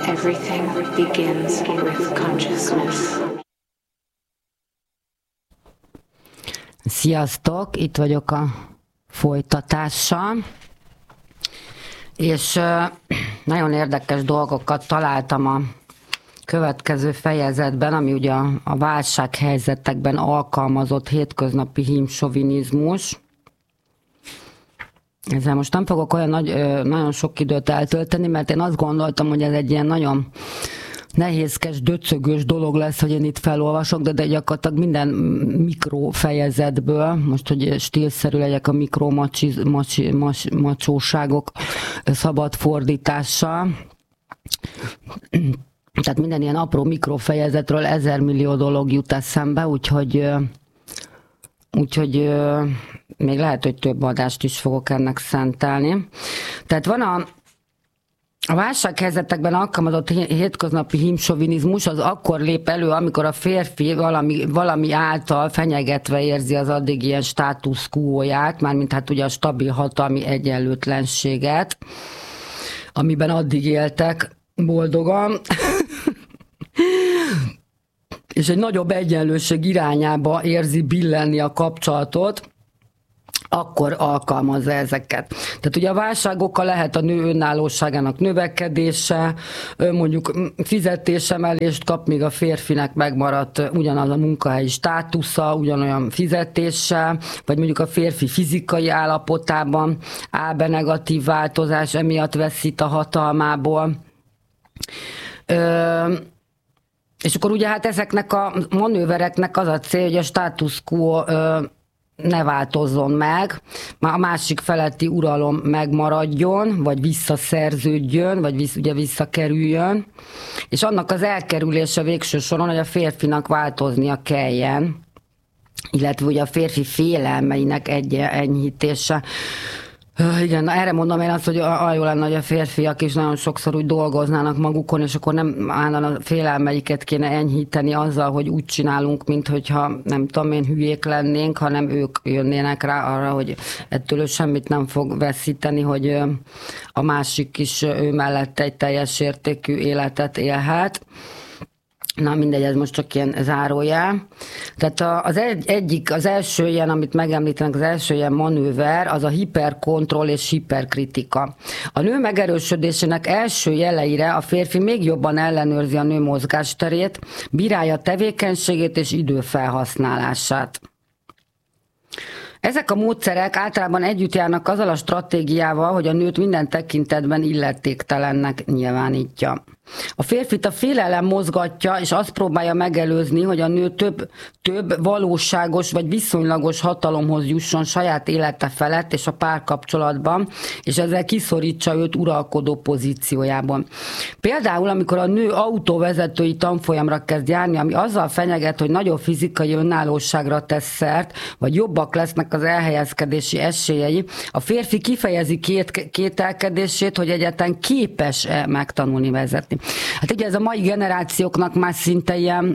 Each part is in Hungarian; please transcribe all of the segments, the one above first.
Everything begins with consciousness. Sziasztok, itt vagyok a folytatással, és nagyon érdekes dolgokat találtam a következő fejezetben, ami ugye a válsághelyzetekben alkalmazott hétköznapi hímsovinizmus. Ezzel most nem fogok olyan nagyon sok időt eltölteni, mert én azt gondoltam, hogy ez egy ilyen nagyon nehézkes, döcögős dolog lesz, hogy én itt felolvasok, de gyakorlatilag minden mikrofejezetből, most, hogy stílszerű legyek a mikromacsóságok szabad fordítása, tehát minden ilyen apró mikrofejezetről 1000 millió dolog jut eszembe, úgyhogy még lehet, hogy több adást is fogok ennek szentelni. Tehát van a válsághelyzetekben alkalmazott hétköznapi hímsovinizmus az akkor lép elő, amikor a férfi valami által fenyegetve érzi az addig ilyen status quo-ját, mármint hát ugye a stabil hatalmi egyenlőtlenséget, amiben addig éltek boldogan, és egy nagyobb egyenlőség irányába érzi billenni a kapcsolatot, akkor alkalmazza ezeket. Tehát ugye a válságokkal lehet a nő önállóságának növekedése, mondjuk fizetésemelést kap, míg a férfinek megmaradt ugyanaz a munkahelyi státusza, ugyanolyan fizetéssel, vagy mondjuk a férfi fizikai állapotában áll be negatív változás, emiatt veszít a hatalmából. És akkor ugye hát ezeknek a manővereknek az a cél, hogy a status quo ne változzon meg, már a másik feletti uralom megmaradjon, vagy visszaszerződjön, vagy ugye visszakerüljön, és annak az elkerülése végső soron, hogy a férfinak változnia kelljen, illetve ugye a férfi félelmeinek enyhítése. Igen, erre mondom én azt, hogy jó lenne, hogy a férfiak is nagyon sokszor úgy dolgoznának magukon, és akkor nem állandóan a félelmeiket kéne enyhíteni azzal, hogy úgy csinálunk, mint hogyha nem tudom én hülyék lennénk, hanem ők jönnének rá arra, hogy ettől ő semmit nem fog veszíteni, hogy a másik is ő mellett egy teljes értékű életet élhet. Na mindegy, ez most csak ilyen zárójel. Tehát az első ilyen, amit megemlítenek, az első ilyen manőver, az a hiperkontroll és hiperkritika. A nő megerősödésének első jeleire a férfi még jobban ellenőrzi a nő mozgásterét, bírálja tevékenységét és időfelhasználását. Ezek a módszerek általában együtt járnak azzal a stratégiával, hogy a nőt minden tekintetben illetéktelennek nyilvánítja. A férfit a félelem mozgatja, és azt próbálja megelőzni, hogy a nő több valóságos vagy viszonylagos hatalomhoz jusson saját élete felett és a párkapcsolatban, és ezzel kiszorítsa őt uralkodó pozíciójában. Például, amikor a nő autóvezetői tanfolyamra kezd járni, ami azzal fenyeget, hogy nagyobb fizikai önállóságra tesz szert, vagy jobbak lesznek az elhelyezkedési esélyei, a férfi kifejezi kételkedését, hogy egyáltalán képes-e megtanulni vezetni. Hát ugye ez a mai generációknak már szinte ilyen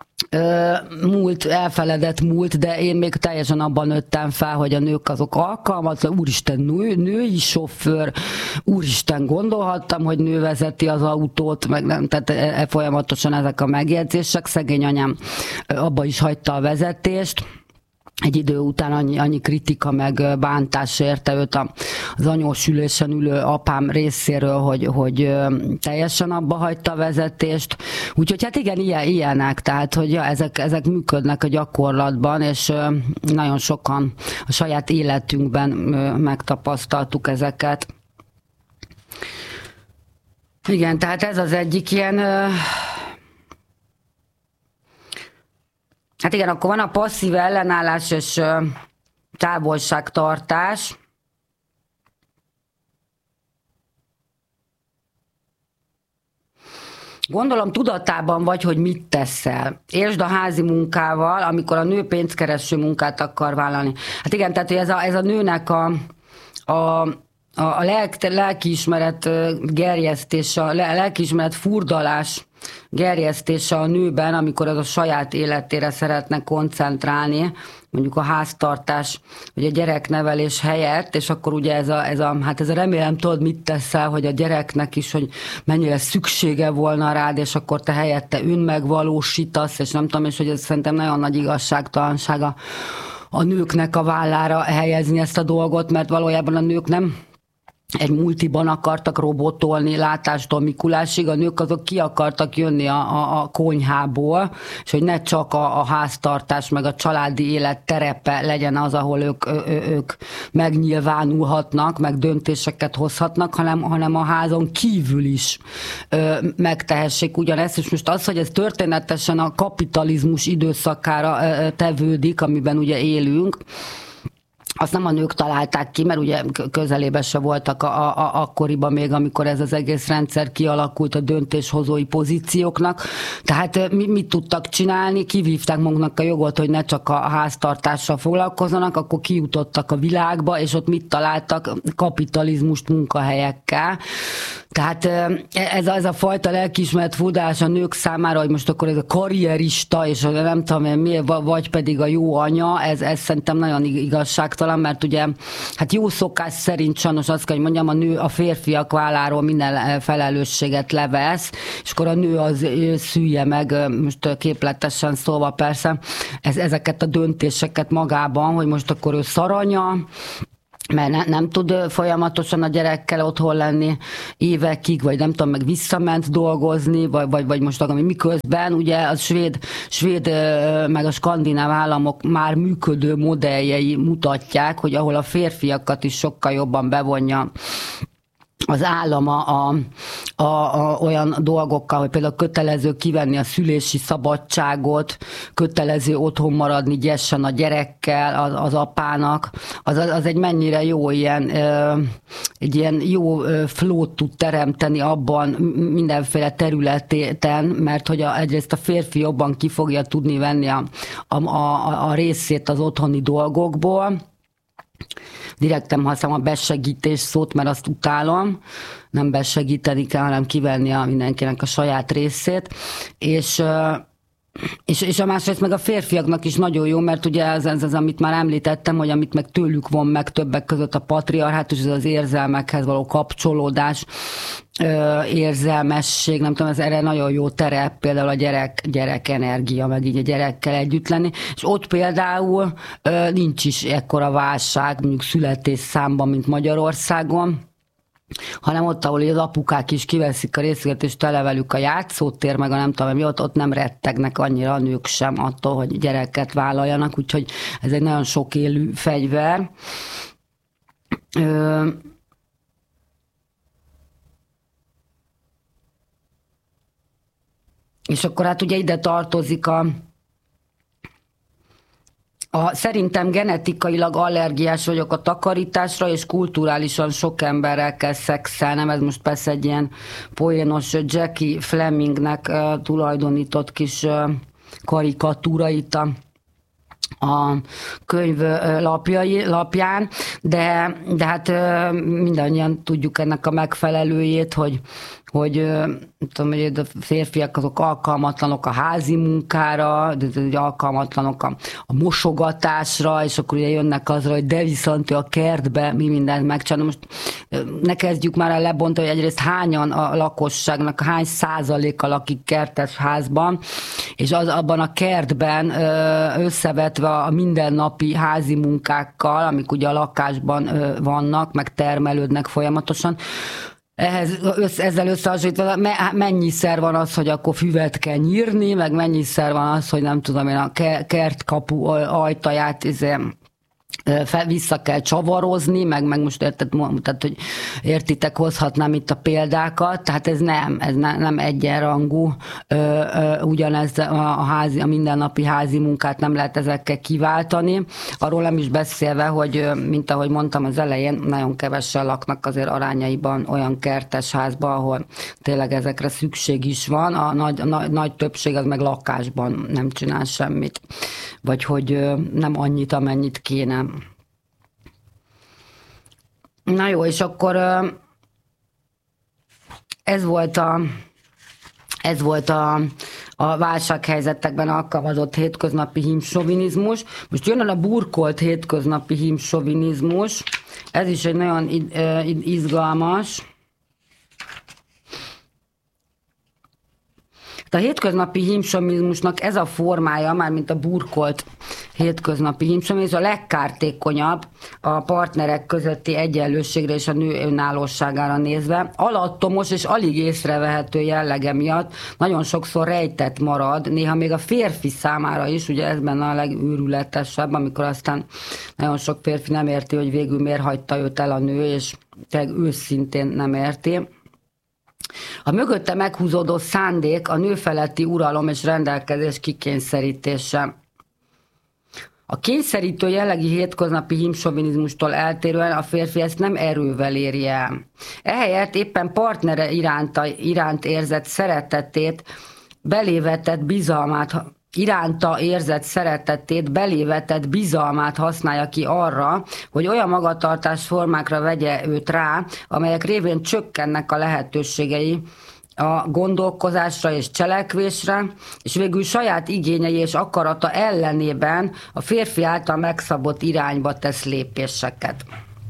elfeledett múlt, de én még teljesen abban nőttem fel, hogy a nők azok alkalmatlan, úristen női sofőr, úristen gondolhattam, hogy nő vezeti az autót, meg nem, tehát folyamatosan ezek a megjegyzések, szegény anyám abba is hagyta a vezetést. Egy idő után annyi kritika meg bántás érte őt az anyósülésen ülő apám részéről, hogy teljesen abba hagyta a vezetést. Úgyhogy hát igen, ilyenek, tehát hogy ezek működnek a gyakorlatban, és nagyon sokan a saját életünkben megtapasztaltuk ezeket. Igen, tehát ez az egyik ilyen... Hát igen, akkor van a passzív ellenállás és távolságtartás. Gondolom tudatában vagy, hogy mit teszel. Értsd a házi munkával, amikor a nő pénzkereső munkát akar vállalni. Hát igen, tehát ez a nőnek a lelkiismeret gerjesztése, a lelkiismeret furdalás gerjesztése a nőben, amikor az a saját életére szeretne koncentrálni, mondjuk a háztartás, vagy a gyereknevelés helyett, és akkor ugye ez a remélem tudod, mit teszel, hogy a gyereknek is, hogy mennyire szüksége volna rád, és akkor te helyette önmegvalósítasz, és nem tudom, és hogy ez szerintem nagyon nagy igazságtalansága a nőknek a vállára helyezni ezt a dolgot, mert valójában a nők nem egy multiban akartak robotolni látástól Mikulásig, a nők azok ki akartak jönni a konyhából, és hogy ne csak a háztartás meg a családi élet terepe legyen az, ahol ők megnyilvánulhatnak, meg döntéseket hozhatnak, hanem a házon kívül is megtehessék ugyanezt, és most az, hogy ez történetesen a kapitalizmus időszakára tevődik, amiben ugye élünk, azt nem a nők találták ki, mert ugye közelében se voltak akkoriban még, amikor ez az egész rendszer kialakult a döntéshozói pozícióknak. Tehát mit tudtak csinálni? Kivívták maguknak a jogot, hogy ne csak a háztartással foglalkozzanak, akkor kijutottak a világba, és ott mit találtak? Kapitalizmust munkahelyekkel. Tehát ez a fajta lelkiismeret furdalás a nők számára, hogy most akkor ez a karrierista, és nem tudom én miért, vagy pedig a jó anya, ez szerintem nagyon igazságtalan, mert ugye hát jó szokás szerint sajnos azt kell, hogy mondjam, a nő a férfiak válláról minden felelősséget levesz, és akkor a nő az szülje meg, most képletesen szólva persze, ezeket a döntéseket magában, hogy most akkor ő szaranya, mert nem tud folyamatosan a gyerekkel otthon lenni évekig, vagy nem tudom, meg visszament dolgozni, vagy most miközben ugye a svéd meg a skandináv államok már működő modelljei mutatják, hogy ahol a férfiakat is sokkal jobban bevonja az állam olyan dolgokkal, hogy például kötelező kivenni a szülési szabadságot, kötelező otthon maradni gyessen a gyerekkel, az apának, az egy mennyire jó egy ilyen jó flót tud teremteni abban mindenféle területen, mert hogy egyrészt a férfi jobban ki fogja tudni venni a részét az otthoni dolgokból. Direkt nem használom a besegítés szót, mert azt utálom. Nem besegíteni kell, hanem kivenni mindenkinek a saját részét. És a másrészt meg a férfiaknak is nagyon jó, mert ugye ez amit már említettem, hogy amit meg tőlük von meg többek között a patriarhátus, ez az érzelmekhez való kapcsolódás, érzelmesség, nem tudom, ez erre nagyon jó terep, például a gyerek energia, meg így a gyerekkel együtt lenni, és ott például nincs is ekkora válság, mondjuk születésszámban, mint Magyarországon, hanem ott, ahol az apukák is kiveszik a részüket, és tele velük a játszótér, meg a nem tudom, mi ott nem rettegnek annyira a nők sem attól, hogy gyereket vállaljanak, úgyhogy ez egy nagyon sok élő fegyver. És akkor hát ugye ide tartozik szerintem genetikailag allergiás vagyok a takarításra, és kulturálisan sok emberrel kell szexelnem. Ez most persze egy ilyen poénos Jackie Flemingnek tulajdonított kis karikatúra itt a könyv lapján, de hát mindannyian tudjuk ennek a megfelelőjét, hogy tudom, hogy a férfiak azok alkalmatlanok a házi munkára, de alkalmatlanok a mosogatásra, és akkor ugye jönnek azra, hogy de viszont a kertbe mi mindent megcsinál. Most ne kezdjük már el lebontani, hogy egyrészt hányan a lakosságnak, hány százaléka lakik kertes házban, és abban a kertben összevetve a mindennapi házi munkákkal, amik ugye a lakásban vannak, meg termelődnek folyamatosan, ezzel összehasonlítva, mennyiszer van az, hogy akkor füvet kell nyírni, meg mennyiszer van az, hogy nem tudom én a kertkapu ajtaját vissza kell csavarozni, meg most tehát, hogy értitek, hozhatnám itt a példákat, tehát ez nem egyenrangú, ugyanez a mindennapi házi munkát nem lehet ezekkel kiváltani. Arról nem is beszélve, hogy mint ahogy mondtam az elején, nagyon kevesen laknak azért arányaiban olyan kertes házban, ahol tényleg ezekre szükség is van, a nagy többség az meg lakásban nem csinál semmit, vagy hogy nem annyit, amennyit kéne. Na jó, és akkor ez volt a válsághelyzetekben alkalmazott hétköznapi hímsovinizmus. Most jön a burkolt hétköznapi hímsovinizmus. Ez is egy nagyon izgalmas. A hétköznapi hímsovinizmusnak ez a formája, mármint a burkolt hétköznapi hímsovinizmus, a legkártékonyabb a partnerek közötti egyenlőségre és a nő önállóságára nézve. Alattomos és alig észrevehető jellege miatt nagyon sokszor rejtett marad, néha még a férfi számára is, ugye ez benne a legőrületesebb, amikor aztán nagyon sok férfi nem érti, hogy végül miért hagyta őt el a nő, és tényleg őszintén nem érti. A mögötte meghúzódó szándék a nő feletti uralom és rendelkezés kikényszerítése. A kényszerítő jellegi hétköznapi hímsovinizmustól eltérően a férfi ezt nem erővel éri el. Ehelyett éppen partnere iránt érzett szeretetét, belévetett bizalmát használja ki arra, hogy olyan magatartásformákra vegye őt rá, amelyek révén csökkennek a lehetőségei a gondolkozásra és cselekvésre, és végül saját igényei és akarata ellenében a férfi által megszabott irányba tesz lépéseket.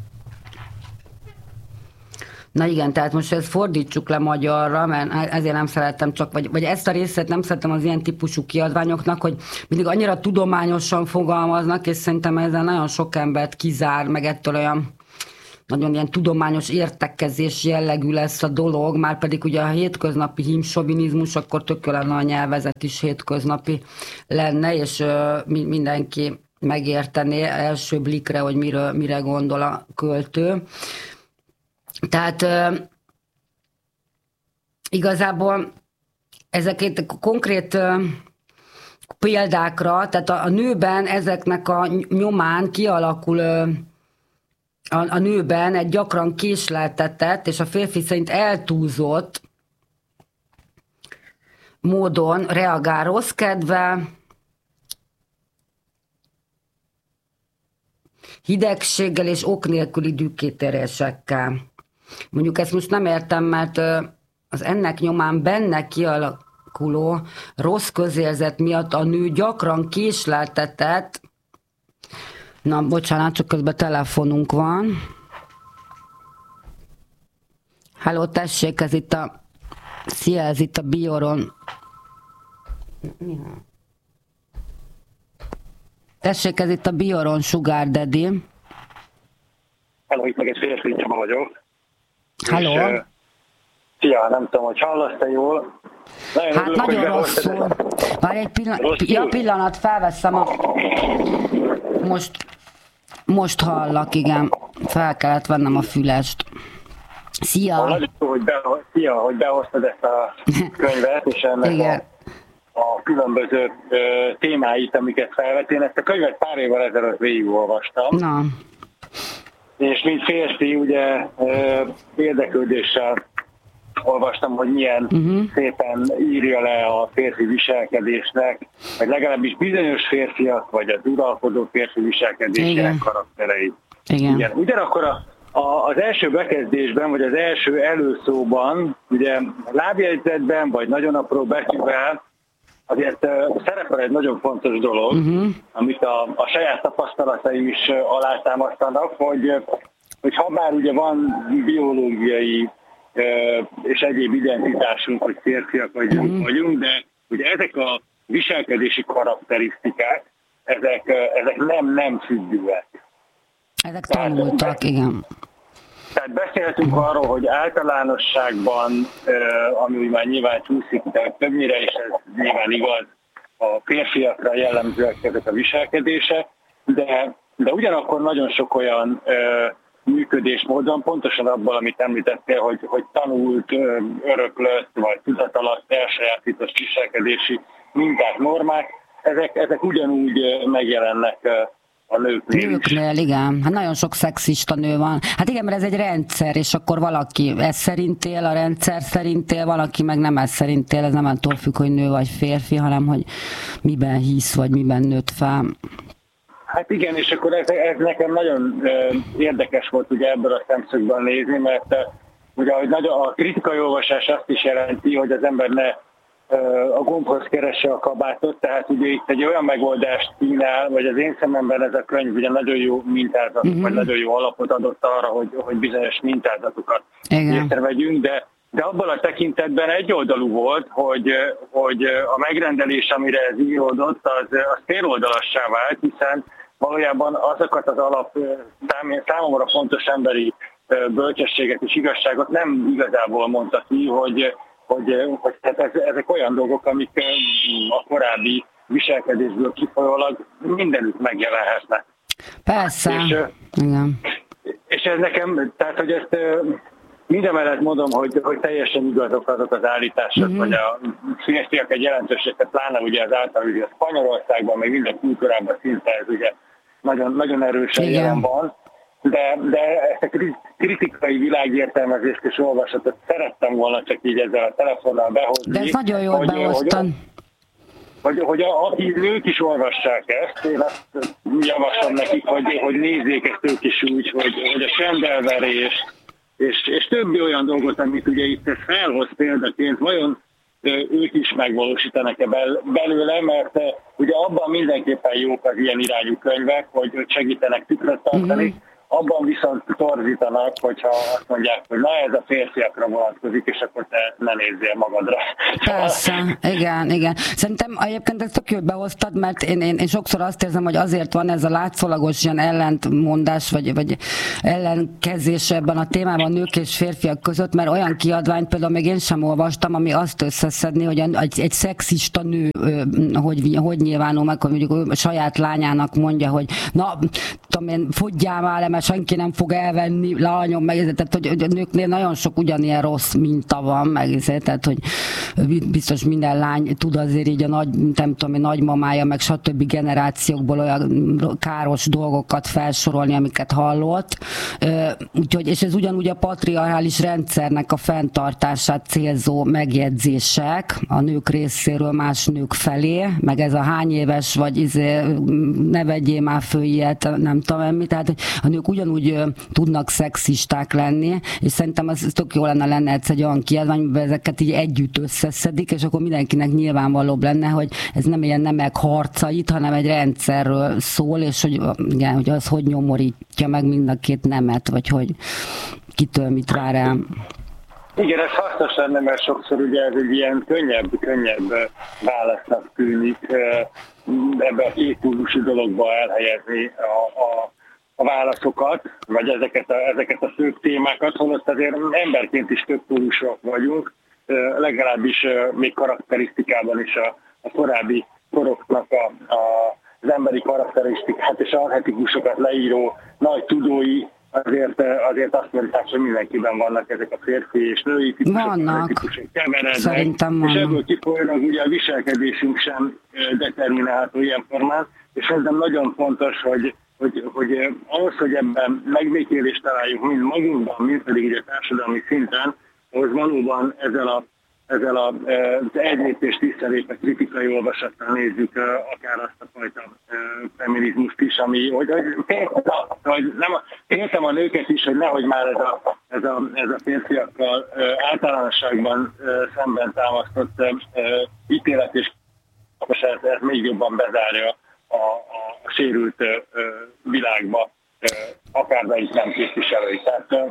Na igen, tehát most ezt fordítsuk le magyarra, mert ezért nem szeretem csak, vagy ezt a részét nem szeretem az ilyen típusú kiadványoknak, hogy mindig annyira tudományosan fogalmaznak, és szerintem ezzel nagyon sok embert kizár, meg ettől olyan nagyon ilyen tudományos értekezés jellegű lesz a dolog, már pedig ugye a hétköznapi hímsovinizmus, akkor tökéletesen a nyelvezet is hétköznapi lenne, és mindenki megértené első blikre, hogy mire gondol a költő. Tehát igazából ezeket konkrét példákra, tehát a nőben ezeknek a nyomán kialakul a nőben egy gyakran késleltetett és a férfi szerint eltúlzott módon reagál rossz kedvel, hidegséggel és ok nélküli dühkétérésekkel. Mondjuk ezt most nem értem, mert az ennek nyomán benne kialakuló rossz közérzet miatt a nő gyakran késleltetett. Na, bocsánat, csak közben telefonunk van. Halló, tessék, ez itt a Bioron. Tessék, ez itt a Bioron Sugar Daddy. Halló, itt meg egy férfi, Csaba vagyok. Halló. Szia, nem tudom, hogy hallasz-e jól. Nagyon rosszul. Várj egy pillanat, felveszem Most hallak, igen. Fel kellett vennem a fülest. Szia! Nagyon jó, hogy behoztad ezt a könyvet, és ennek a különböző témáit, amiket felvett. Én ezt a könyvet pár évvel ezelőtt végigolvastam. Na. És mint férfi, ugye érdeklődéssel olvastam, hogy milyen szépen írja le a férfi viselkedésnek, vagy legalábbis bizonyos férfiak, vagy az uralkodó férfi viselkedésének karaktereit. Igen. Ugyanakkor az első bekezdésben, vagy az első előszóban, ugye lábjegyzetben, vagy nagyon apró betűvel, azért szerepel egy nagyon fontos dolog, amit a saját tapasztalataim is alátámasztanak, hogy ha bár ugye van biológiai és egyéb identitásunk, hogy férfiak vagyunk, de ugye ezek a viselkedési karakterisztikák, ezek nem függőek. Ezek tanultak, igen. Tehát beszéltünk arról, hogy általánosságban, ami úgy már nyilván csúszik, de többnyire, és ez nyilván igaz, a férfiakra jellemzőek ezek a viselkedések, de ugyanakkor nagyon sok olyan működésmód van, pontosan abban, amit említettél, hogy tanult, öröklött, vagy tudatalatt elsajátított viselkedési minták, normák, ezek ugyanúgy megjelennek a nőknél, igen. Hát nagyon sok szexista nő van. Hát igen, mert ez egy rendszer, és akkor valaki ez szerint él, a rendszer szerint él, valaki meg nem ez szerint él. Ez nem attól függ, hogy nő vagy férfi, hanem hogy miben hisz, vagy miben nőtt fel. Hát igen, és akkor ez nekem nagyon érdekes volt ugye ebből a szemszögből nézni, mert ugye a kritikai olvasás azt is jelenti, hogy az ember ne a gombhoz keresse a kabátot, tehát ugye itt egy olyan megoldást kínál, vagy az én szememben ez a könyv ugye nagyon jó mintázatot, vagy nagyon jó alapot adott arra, hogy bizonyos mintázatokat észrevegyünk, de abban a tekintetben egyoldalú volt, hogy a megrendelés, amire ez íródott, az féloldalassá vált, hiszen valójában azokat az számomra fontos emberi bölcsességet és igazságot nem igazából mondta ki, hogy hát ezek olyan dolgok, amik a korábbi viselkedésből kifolyólag mindenütt megjelenhetnek. Persze. És ez nekem, tehát hogy ezt mindemellett mondom, hogy teljesen igazok azok az állítások, hogy a férfiak egy jelentőséget, pláne ugye az általában a Spanyolországban, meg minden kultúrában szinte ez ugye nagyon, nagyon erősen jelen van. De ezt a kritikai világértelmezést és olvasatot szerettem volna csak így ezzel a telefonnal behozni. De ez nagyon jól behoztan. Hogy akik nők is olvassák ezt, én azt javaslom nekik, hogy nézzék ezt ők is úgy, hogy a csendelverés és többi olyan dolgot, amit ugye itt felhoz példaként, vajon ők is megvalósítanak-e belőle, mert ugye abban mindenképpen jók az ilyen irányú könyvek, hogy segítenek tükröt tartani, abban viszont torzítanak, hogyha azt mondják, hogy na ez a férfiakra vonatkozik, és akkor te ne nézzél magadra. Persze, igen. Szerintem egyébként ezt tök jól behoztad, mert én sokszor azt érzem, hogy azért van ez a látszólagos ilyen ellentmondás, vagy ellenkezés ebben a témában nők és férfiak között, mert olyan kiadványt például még én sem olvastam, ami azt összeszedni, hogy egy szexista nő hogy nyilvánul meg, hogy mondjuk a saját lányának mondja, hogy na, tudom én, fogyjál már le, mert senki nem fog elvenni, lányom, meg, tehát hogy a nőknél nagyon sok ugyanilyen rossz minta van, meg, tehát hogy biztos minden lány tud azért így a nem tudom, nagymamája, meg stb. Generációkból olyan káros dolgokat felsorolni, amiket hallott. Úgyhogy, és ez ugyanúgy a patriarchális rendszernek a fenntartását célzó megjegyzések a nők részéről más nők felé, meg ez a hány éves, vagy ne vegyél már föl ilyet, nem tudom mi, tehát a nők ugyanúgy tudnak szexisták lenni, és szerintem ez tök jó lenne egy olyan kiadvány, amiben ezeket így együtt összeszedik, és akkor mindenkinek nyilvánvalóbb lenne, hogy ez nem ilyen nemek harcait, hanem egy rendszerről szól, és hogy, igen, hogy az hogy nyomorítja meg mind a két nemet, vagy hogy kitől mit vár el. Igen, ez hasznos lenne, mert sokszor ugye ez egy ilyen könnyebb válasznak tűnik ebbe a kétpólusú dologba elhelyezni a válaszokat, vagy ezeket a fő témákat, holott azért emberként is több pólusok vagyunk, legalábbis még karakterisztikában is a korábbi koroknak az emberi karakterisztikát és archetikusokat leíró nagy tudói azért azt mondták, hogy mindenkiben vannak ezek a férfi és női típusok keverednek, és ebből kifolyólag ugye a viselkedésünk sem determinálható ilyen formán, és szerintem nagyon fontos, hogy ahhoz, hogy ebben megbékélést találjunk mind magunkban, mind pedig ugye társadalmi szinten, ahhoz valóban ezzel az egy lépést visszalépve kritikai olvasattal nézzük akár azt a fajta feminizmust is, ami, hogy nem értem a nőket is, hogy nehogy már ez a férfiakkal általánosságban szemben támasztott ítélet, és ez még jobban bezárja a sérült világba akármelyik nem képviselői. Tehát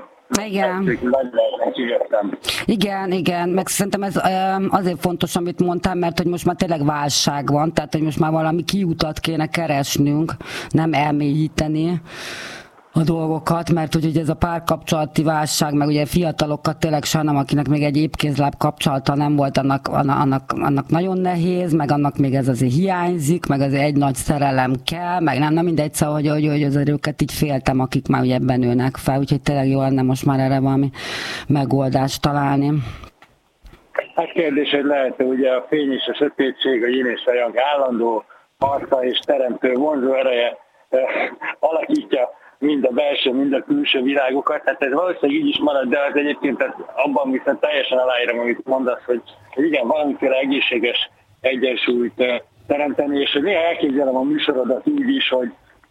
Igen, meg szerintem ez azért fontos, amit mondtam, mert hogy most már tényleg válság van, tehát hogy most már valami kiutat kéne keresnünk, nem elmélyíteni a dolgokat, mert hogy ez a párkapcsolati válság, meg ugye fiatalokat tényleg sajnálom, akinek még egy épkézláb kapcsolata nem volt, annak nagyon nehéz, meg annak még ez azért hiányzik, meg azért egy nagy szerelem kell, meg nem mindegy, szóval, hogy azért őket így féltem, akik már ugye ebben nőnek fel, úgyhogy tényleg jó lenne most már erre valami megoldást találni. Hát kérdés, hogy lehet-e ugye a fény és a sötétség, a yin és a yang állandó harca és teremtő vonzó ereje alakítja mind a belső, mind a külső világokat, tehát ez valószínűleg így is marad, de az egyébként abban viszont teljesen aláírom, amit mondasz, hogy igen, valamiféle egészséges egyensúlyt teremteni, és hogy néha elképzelem a műsorodat úgy is,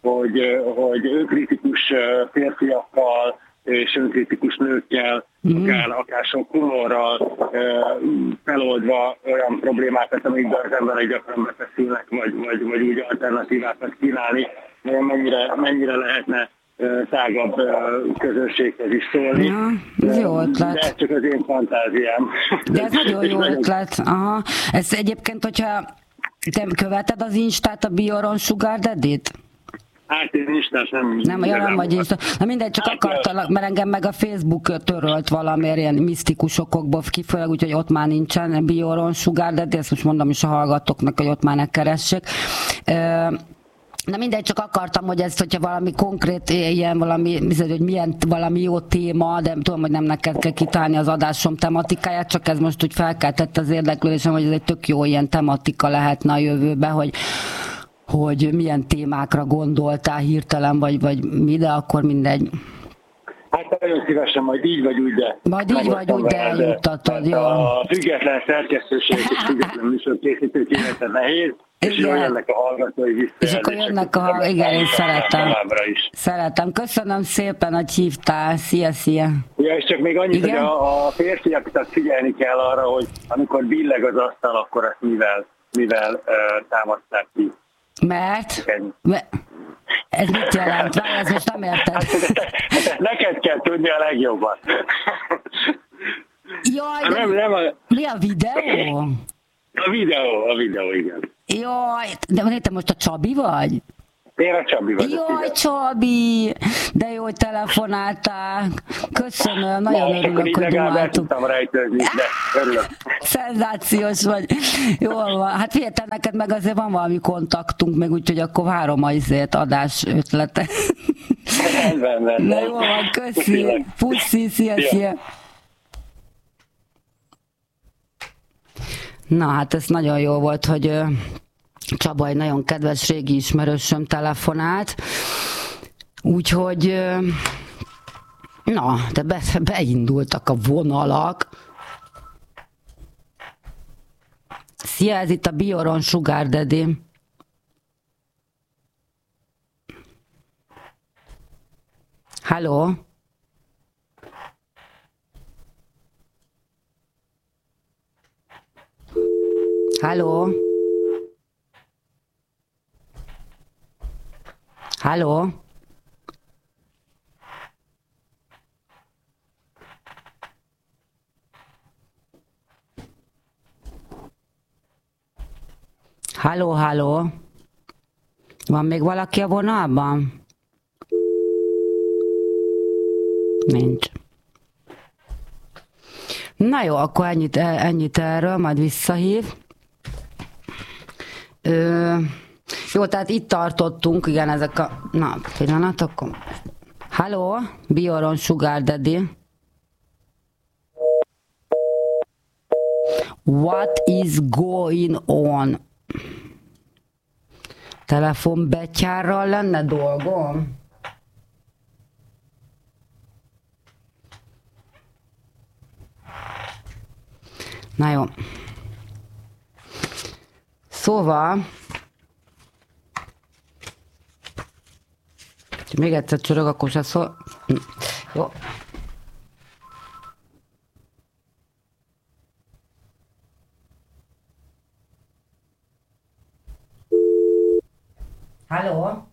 hogy önkritikus férfiakkal és önkritikus nőkkel, akár sok humorral feloldva olyan problémákat, amikben az emberek gyakran beszélnek, vagy úgy alternatívákat kínálni, mennyire lehetne tágabb közönséghez is szólni. Ja, ez jó ötlet. De ez csak az én fantáziám. De ez nagyon jó ötlet. Aha. Ez egyébként, hogyha te követed az Instát, a Bioron Sugar Daddy-t? Hát én Instát nem vagy Insta. Na mindegy, csak akartalak, mert engem meg a Facebook törölt valamiért ilyen misztikus okokból kifőleg, úgyhogy ott már nincsen Bioron Sugar Daddy, ezt most mondom is a hallgatóknak, hogy ott már ne keressék. Na mindegy, csak akartam, hogy ezt, hogyha valami konkrét ilyen valami, hogy milyen valami jó téma, de tudom, hogy nem neked kell kitálni az adásom tematikáját, csak ez most úgy felkeltett az érdeklődésem, hogy ez egy tök jó ilyen tematika lehetne a jövőbe, hogy milyen témákra gondoltál hirtelen, vagy mi, de akkor mindegy. Hát nagyon szívesen, majd így vagy úgy, de... Majd így vagy úgy, de eljuttatod, jó. A független szerkesztőség és független műsorkészítő kivetlen nehéz, és jönnek a hallgatói visszajelzések. És akkor jönnek igen, én szeretem. Köszönöm szépen, hogy hívtál. Szia. Ja, és csak még annyit, igen? hogy a férfiakat figyelni kell arra, hogy amikor billeg az asztal, akkor azt mivel támaszták ki. Mert ez mit jelent? Várj, ezt most nem érted. Neked kell tudni a legjobban. Jaj, mi a videó? A videó, igen. Jaj, de te most a Csabi vagy? Én a Csabi vagyok. Jaj, Csabi, de jó, hogy telefonáltál. Köszönöm, nagyon örülök, hogy dumáltuk. Tudtam rejtőzni, de örülök. Szenzációs vagy. Jól van. Hát figyelj, neked meg azért van valami kontaktunk, meg úgyhogy akkor várom azért adás ötlete. Rendben. Na jól van, köszi. Puszi, szia. Na hát ez nagyon jó volt, hogy Csaba egy nagyon kedves régi ismerősöm telefonált, úgyhogy na, de beindultak a vonalak. Szia, ez itt a Bioron Sugar Daddy. Halló? Halló? Halló? Halló? Van még valaki a vonalban? Nincs. Na jó, akkor ennyit erről, majd visszahív. Jó, tehát itt tartottunk, igen, ezek a... Na, pillanat, akkor... Halló, Bioron Sugar Daddy. What is going on? Telefonbetyárral lenne dolgom? Na jó. Szóval... Még egyszer csörög, akkor se szól. Jó. Halló?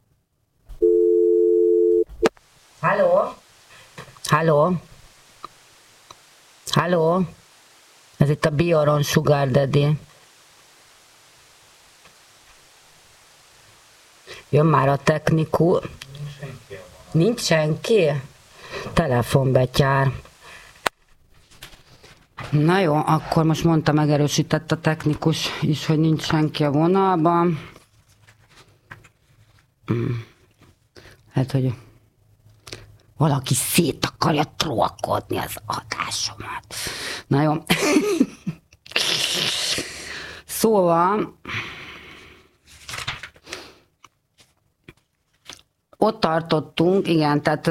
Halló? Ez itt a Bioron Sugar Daddy. Jön már a technikus. Nincs senki? Telefonbetyár. Na jó, akkor most mondta, megerősített a technikus is, hogy nincs senki a vonalban. Hát, hogy valaki szét akarja trollkodni az adásomat. Na jó. Szóval ott tartottunk, igen, tehát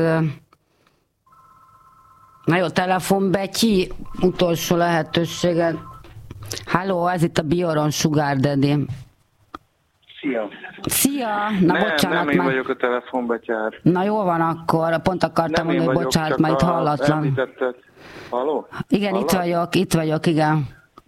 na jó, telefonbetyi, utolsó lehetőségen. Halló, ez itt a Bioron Sugar Daddy. Szia. Szia! Na bocsánat, nem én vagyok a telefonbetyár. Na jó van akkor, pont akartam mondani, hogy bocsánat, mert itt hallatlan. Halló? Igen, Halló? itt vagyok, igen.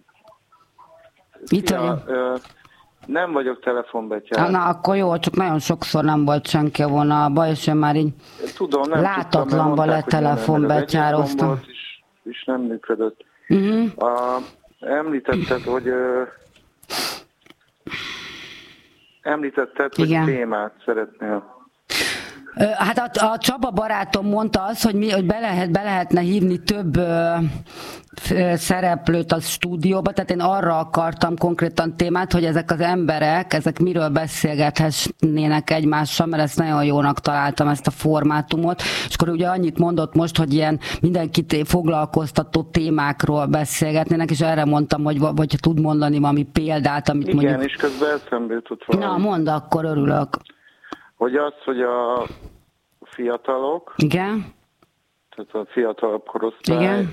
Itt vagyok. Nem vagyok telefonbetyár. Na akkor jó, csak nagyon sokszor nem volt senki a vonalba, és én már így tudom, nem látatlanba letelefonbetyároztam. És nem működött. Említetted, hogy témát szeretnél. Hát a Csaba barátom mondta azt, hogy be lehetne hívni több szereplőt a stúdióba, tehát én arra akartam konkrétan témát, hogy ezek az emberek, ezek miről beszélgethessenek egymással, mert ezt nagyon jónak találtam, ezt a formátumot, és akkor ugye annyit mondott most, hogy ilyen mindenkit foglalkoztató témákról beszélgetnének, és erre mondtam, hogy tud mondani valami példát, amit igen, mondjuk... Igen, és közben eszembe jutott valami. Na, mondd, akkor örülök. Hogy a fiatalok, igen, tehát a fiatalabb korosztálynak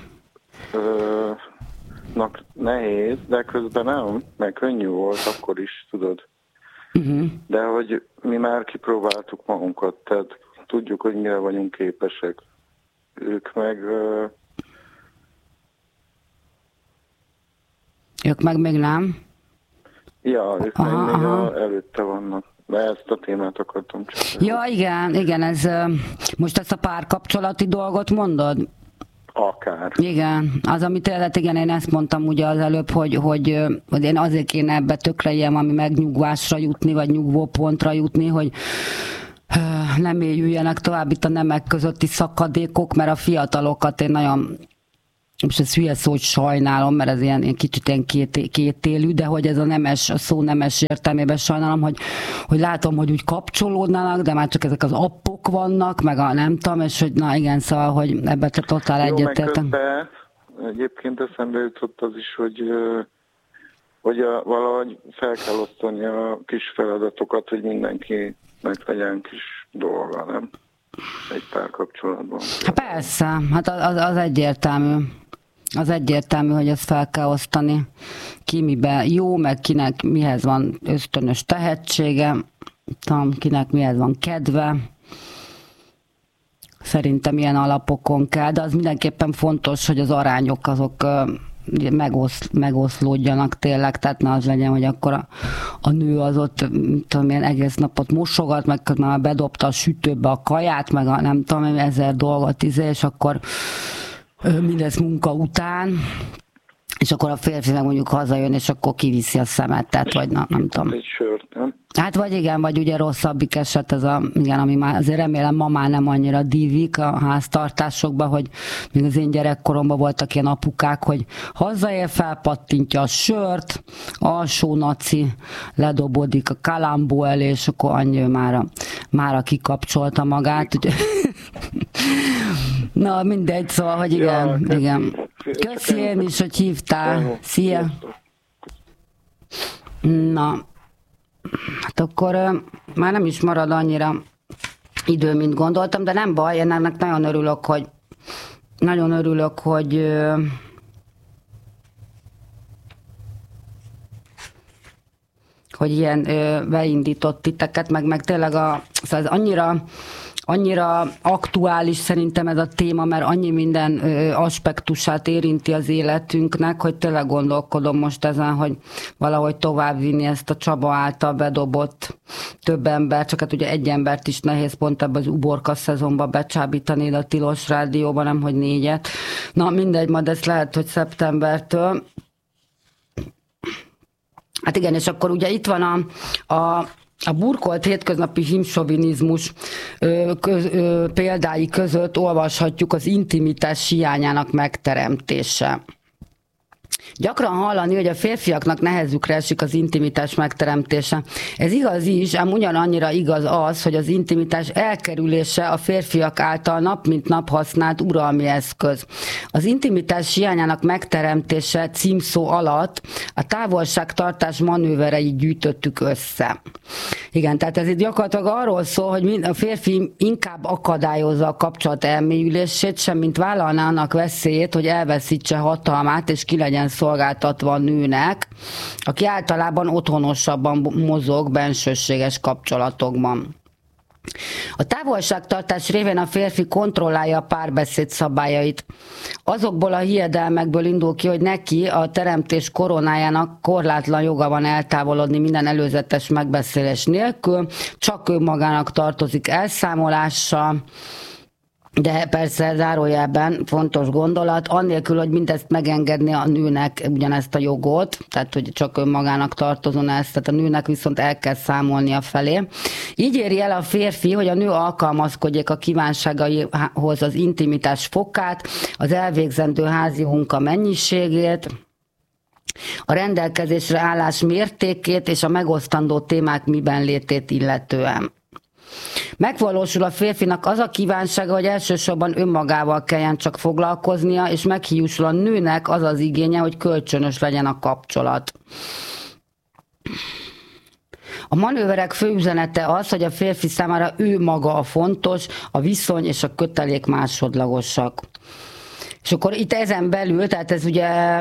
nehéz, de közben nem, meg könnyű volt akkor is, tudod. De hogy mi már kipróbáltuk magunkat, tehát tudjuk, hogy mire vagyunk képesek. Ők meg még nem. Ja, ők meg még előtte vannak. De ezt a témát akartam csak. Ja, igen, ez most ezt a párkapcsolati dolgot mondod? Akár. Igen, az, amit igen, én ezt mondtam ugye az előbb, hogy én azért kéne ebbe tökre ilyen valami megnyugvásra jutni, vagy nyugvópontra jutni, hogy nem éljüljenek tovább itt a nemek közötti szakadékok, mert a fiatalokat én nagyon... most ez hülye szó, hogy sajnálom, mert ez ilyen kicsit ilyen kétélű, de hogy ez a szó nemes értelmében sajnálom, hogy látom, hogy úgy kapcsolódnának, de már csak ezek az appok vannak, meg a nem tudom, és hogy na igen, szóval, hogy ebben te totál egyetértem. Egyébként eszembe jutott az is, hogy valahogy fel kell osztani a kis feladatokat, hogy mindenkinek legyen kis dolga, nem? Egy párkapcsolatban. Persze, hát az egyértelmű. Az egyértelmű, hogy ezt fel kell osztani. Ki miben jó, meg kinek mihez van ösztönös tehetsége, kinek mihez van kedve. Szerintem ilyen alapokon kell, de az mindenképpen fontos, hogy az arányok azok megoszlódjanak tényleg, tehát ne az legyen, hogy akkor a nő az ott tudom, ilyen egész napot mosogat, meg már bedobta a sütőbe a kaját, meg a nem tudom, 1000 dolgot és akkor mindez munka után, és akkor a férfi meg mondjuk hazajön, és akkor kiviszi a szemetet, vagy nem tudom. Egy sört, nem? Hát vagy igen, vagy ugye rosszabbik eset ez igen, ami már azért remélem ma már nem annyira dívik a háztartásokban, hogy még az én gyerekkoromban voltak ilyen apukák, hogy hazaér, felpattintja a sört, alsó naci, ledobodik a kalambó elé, és akkor annyi mára kikapcsolta magát. Na mindegy, szóval, hogy igen, ja, igen. Köszi én is, hogy hívtál. Szia! Na, hát akkor már nem is marad annyira idő, mint gondoltam, de nem baj, én ennek nagyon örülök, hogy ilyen beindított titeket, meg tényleg szóval ez annyira aktuális szerintem ez a téma, mert annyi minden aspektusát érinti az életünknek, hogy tényleg gondolkodom most ezen, hogy valahogy továbbvinni ezt a Csaba által bedobott több ember, csak hát ugye egy embert is nehéz pont ebben az uborka szezonba becsábítani, de a Tilos Rádióban nem, hogy 4-et. Na mindegy, majd ez lehet, hogy szeptembertől. Hát igen, és akkor ugye itt van a burkolt hétköznapi himsovinizmus példái között olvashatjuk az intimitás hiányának megteremtése. Gyakran hallani, hogy a férfiaknak nehezükre esik az intimitás megteremtése. Ez igaz is, ám ugyanannyira igaz az, hogy az intimitás elkerülése a férfiak által nap mint nap használt uralmi eszköz. Az intimitás hiányának megteremtése címszó alatt a távolságtartás manővereit gyűjtöttük össze. Igen, tehát ez itt gyakorlatilag arról szól, hogy a férfi inkább akadályozza a kapcsolat elmélyülését, semmint vállalná annak veszélyét, hogy elveszítse hatalmát, és ki legyen legyen szolgáltatva a nőnek, aki általában otthonosabban mozog bensőséges kapcsolatokban. A távolságtartás révén a férfi kontrollálja a párbeszéd szabályait. Azokból a hiedelmekből indul ki, hogy neki a teremtés koronájának korlátlan joga van eltávolodni minden előzetes megbeszélés nélkül, csak ő magának tartozik elszámolással, de persze zárójelben fontos gondolat, annélkül, hogy mindezt megengedni a nőnek ugyanezt a jogot, tehát hogy csak önmagának tartozon ezt, tehát a nőnek viszont el kell számolnia felé. Így éri el a férfi, hogy a nő alkalmazkodjék a kívánságaihoz az intimitás fokát, az elvégzendő házi munka mennyiségét, a rendelkezésre állás mértékét és a megosztandó témák miben létét illetően. Megvalósul a férfinak az a kívánsága, hogy elsősorban önmagával kelljen csak foglalkoznia, és meghiúsul a nőnek az az igénye, hogy kölcsönös legyen a kapcsolat. A manőverek fő üzenete az, hogy a férfi számára ő maga a fontos, a viszony és a kötelék másodlagosak. És akkor itt ezen belül, tehát ez ugye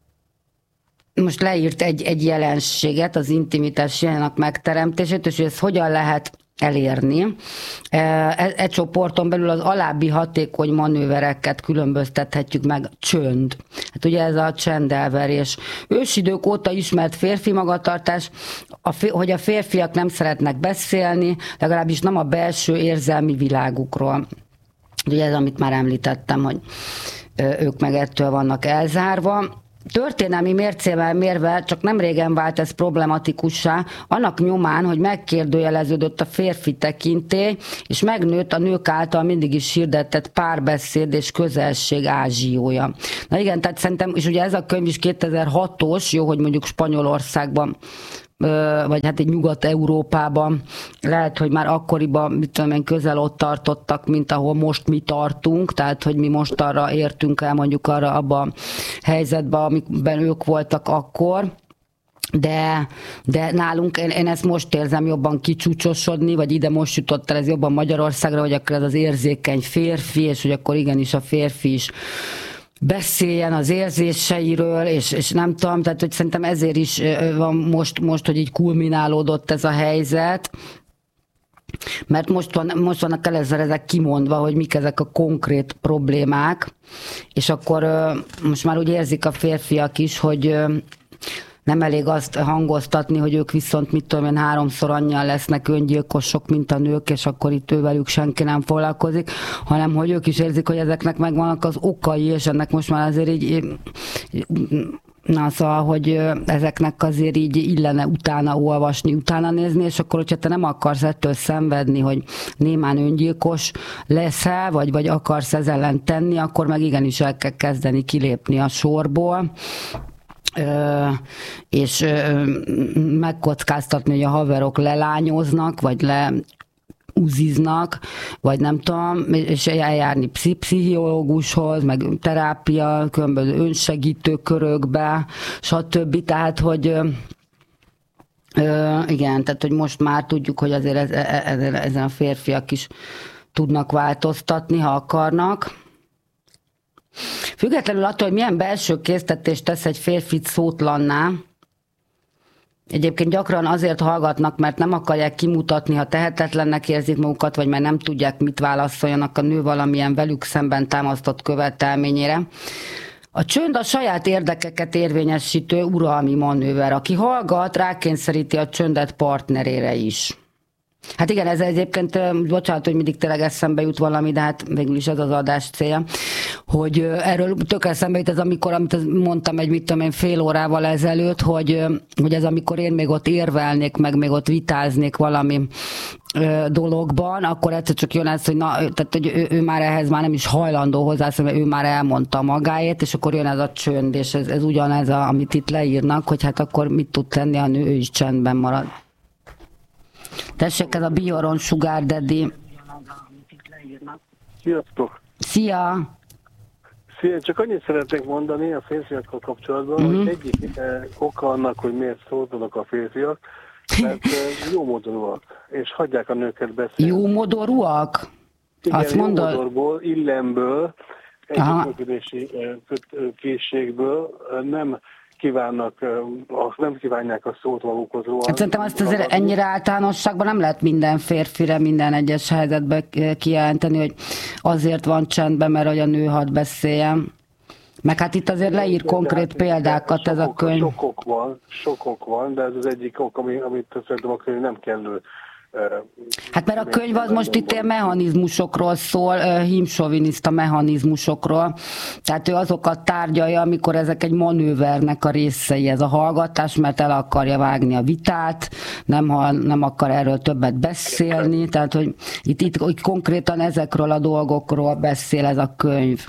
most leírt egy jelenséget, az intimitás jelennek megteremtését, és hogy ezt hogyan lehet elérni. E csoporton belül az alábbi hatékony manővereket különböztethetjük meg. Csönd. Hát ugye ez a csendelverés. Ősidők óta ismert férfi magatartás, hogy a férfiak nem szeretnek beszélni, legalábbis nem a belső érzelmi világukról. Ugye ez, amit már említettem, hogy ők meg ettől vannak elzárva. Történelmi mércével mérve csak nem régen vált ez problematikussá, annak nyomán, hogy megkérdőjeleződött a férfi tekintély, és megnőtt a nők által mindig is hirdetett párbeszéd és közelség ázsiója. Na igen, tehát szerintem, és ugye ez a könyv is 2006-os, jó, hogy mondjuk Spanyolországban, vagy hát egy Nyugat-Európában, lehet, hogy már akkoriban, mit tudom én, közel ott tartottak, mint ahol most mi tartunk, tehát, hogy mi most arra értünk el, mondjuk arra abba a helyzetbe, amikben ők voltak akkor, de nálunk, én ezt most érzem jobban kicsúcsosodni, vagy ide most jutott el ez jobban Magyarországra, hogy akkor ez az érzékeny férfi, és hogy akkor igenis a férfi is beszéljen az érzéseiről, és nem tudom, tehát hogy szerintem ezért is van most, hogy így kulminálódott ez a helyzet, mert most vannak ezek kimondva, hogy mik ezek a konkrét problémák, és akkor most már úgy érzik a férfiak is, hogy nem elég azt hangoztatni, hogy ők viszont, mit tudom én, 3-szor annyian lesznek öngyilkosok, mint a nők, és akkor itt ővelük senki nem foglalkozik, hanem hogy ők is érzik, hogy ezeknek megvannak az okai, és ennek most már azért így, na szóval, hogy ezeknek azért így illene utána olvasni, utána nézni, és akkor, hogyha te nem akarsz ettől szenvedni, hogy némán öngyilkos leszel, vagy akarsz ezzel ellen tenni, akkor meg igenis el kell kezdeni kilépni a sorból, és megkockáztatni, hogy a haverok lelányoznak, vagy leuziznak, vagy nem tudom, és eljárni pszichológushoz, meg terápia, különböző önsegítő körökbe, stb. Tehát, hogy igen, tehát, hogy most már tudjuk, hogy azért ezen a férfiak is tudnak változtatni, ha akarnak. Függetlenül attól, hogy milyen belső késztetést tesz egy férfit szótlanná, egyébként gyakran azért hallgatnak, mert nem akarják kimutatni, ha tehetetlennek érzik magukat, vagy mert nem tudják, mit válaszoljanak a nő valamilyen velük szemben támasztott követelményére. A csönd a saját érdekeket érvényesítő uralmi manőver. Aki hallgat, rákényszeríti a csöndet partnerére is. Hát igen, ez egyébként, bocsánat, hogy mindig tényleg eszembe jut valami, de hát végül is ez az adás célja, hogy erről tökre eszembe jut ez, amikor, amit mondtam fél órával ezelőtt, hogy ez amikor én még ott érvelnék, meg még ott vitáznék valami dologban, akkor egyszer csak jön ez, hogy, tehát, hogy ő már ehhez már nem is hajlandó hozzászólni, mert ő már elmondta magáét, és akkor jön ez a csönd, és ez ugyanez, amit itt leírnak, hogy hát akkor mit tud tenni a nő, ő is csendben marad. Tessék, ez a Bioron Sugar Daddy. Sziasztok! Szia! Szia! Csak annyit szeretnék mondani a férfiakkal kapcsolatban, hogy egyik oka annak, hogy miért szózolnak a férfiak, mert jómodorúak, és hagyják a nőket beszélni. Jómodorúak? Igen, azt mondod? jómodorból, illemből együttműködési készségből nem kívánják a szót magukhoz róla. Hát szerintem azt azért ennyire általánosságban nem lehet minden férfire minden egyes helyzetben kijelenteni, hogy azért van csendben, mert hogy a nő hadd beszéljen. Meg hát itt azért leír konkrét példákat ez a könyv. Sok ok van, de ez az egyik ok, amit szerintem a könyv nem kellő. Hát mert a könyv az most itt ilyen mechanizmusokról szól, hímsoviniszta mechanizmusokról. Tehát ő azokat tárgyalja, amikor ezek egy manővernek a részei, ez a hallgatás, mert el akarja vágni a vitát, nem akar erről többet beszélni, tehát hogy itt konkrétan ezekről a dolgokról beszél ez a könyv.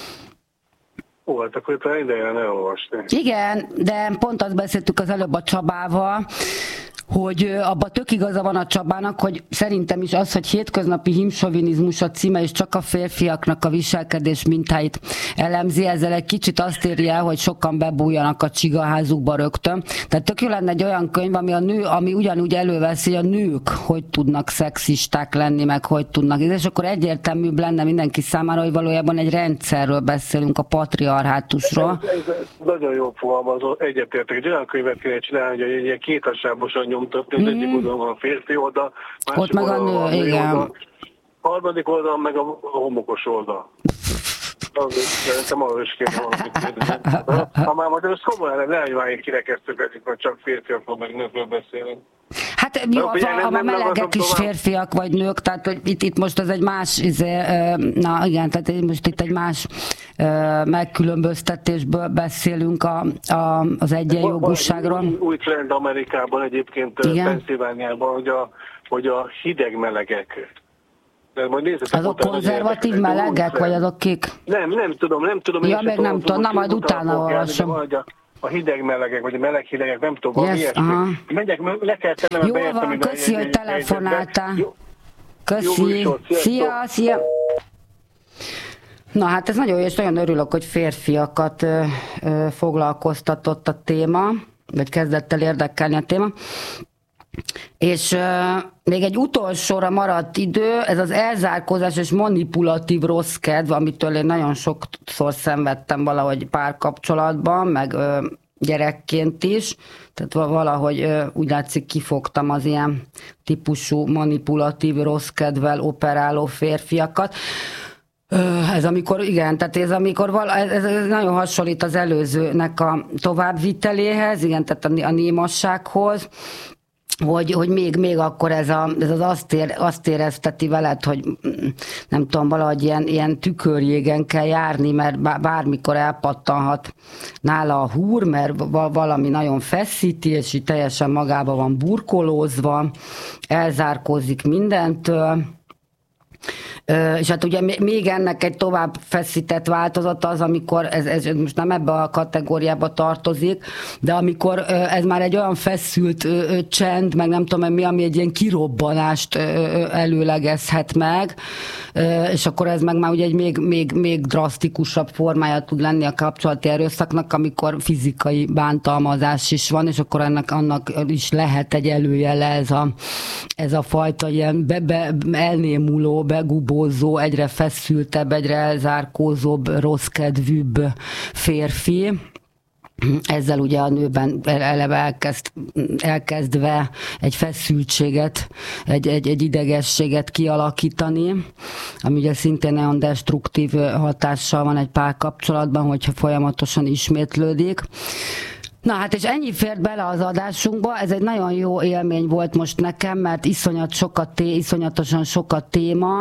Hát akkor itt ideje ne olvasni. Igen, de pont azt beszéltük az előbb a Csabával, hogy abban tök igaza van a Csabának, hogy szerintem is az, hogy hétköznapi hímsovinizmus a címe, és csak a férfiaknak a viselkedés mintáit elemzi, ezzel egy kicsit azt érje el, hogy sokan bebújjanak a csigaházukba rögtön. Tehát tök jó lenne egy olyan könyv, ami ugyanúgy előveszi, hogy a nők hogy tudnak szexisták lenni, meg hogy tudnak. És akkor egyértelműbb lenne mindenki számára, hogy valójában egy rendszerről beszélünk, a patriarhátusról. Ez nagyon jó fogalmazó, egyetértek. Egy olyan könyvet kéne csinálni, hogy egy kétharsábosan nyomtatni, az egyik oldalon van a férfi oldal, másik meg a nő, igen. Oldal, harmadik oldalon meg a homokos oldal. Szerintem arról is kéne valamit kérdezni. Ha már most ez komolyan, ne váljék kirekesztőkedik, hogy csak férfiakról meg nőkről beszélünk. Hát jó, a melegek is férfiak vagy nők, tehát hogy itt most ez egy más, na igen, tehát most itt egy más megkülönböztetésből beszélünk az egyenjogúságról. Új trend Amerikában egyébként, Pennsylvániában, hogy a hideg melegek. Azok konzervatív melegek, vagy azok kik? Nem tudom. Ja, még nem tudom, na majd utána olvasom. A hideg melegek, vagy a meleg hidegek, nem tudom, valami ilyesmi. Megyek, le kell tennem, jól van, köszi, hogy telefonáltál. Köszi. Szia. Na hát ez nagyon jó, és nagyon örülök, hogy férfiakat foglalkoztatott a téma, vagy kezdett el érdekelni a téma. És még egy utolsóra maradt idő, ez az elzárkózás és manipulatív rossz kedv, amitől én nagyon sokszor szenvedtem valahogy párkapcsolatban, meg gyerekként is, tehát valahogy úgy látszik kifogtam az ilyen típusú manipulatív rossz kedvvel operáló férfiakat. Ez amikor, igen, tehát ez nagyon hasonlít az előzőnek a továbbviteléhez, igen, tehát a némassághoz, hogy még akkor ez azt érezteti veled, hogy nem tudom, valahogy ilyen tükörjégen kell járni, mert bármikor elpattanhat nála a húr, mert valami nagyon feszíti, és így teljesen magába van burkolózva, elzárkózik mindentől. És hát ugye még ennek egy tovább feszített változata az, amikor ez most nem ebbe a kategóriába tartozik, de amikor ez már egy olyan feszült csend, meg nem tudom mi, ami egy ilyen kirobbanást előlegezhet meg, és akkor ez meg már ugye egy még drasztikusabb formája tud lenni a kapcsolati erőszaknak, amikor fizikai bántalmazás is van, és akkor annak is lehet egy előjele ez a fajta ilyen elnémuló, begubózó, egyre feszültebb, egyre elzárkózóbb, rosszkedvűbb férfi. Ezzel ugye a nőben eleve elkezdve egy feszültséget, egy idegességet kialakítani, ami ugye szintén nagyon destruktív hatással van egy párkapcsolatban, hogyha folyamatosan ismétlődik. Na hát és ennyi fért bele az adásunkba, ez egy nagyon jó élmény volt most nekem, mert iszonyatosan sok a téma,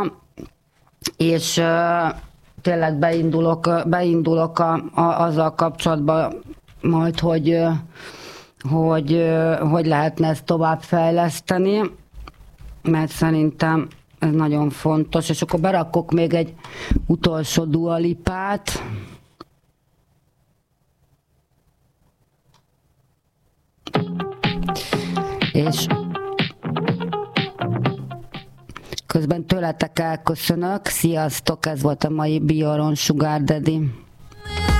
és tényleg beindulok azzal kapcsolatban majd, hogy lehetne ezt továbbfejleszteni, mert szerintem ez nagyon fontos, és akkor berakok még egy utolsó Dua Lipát. És közben tőletek elköszönök. Sziasztok, ez volt a mai Bioron Sugar Daddy.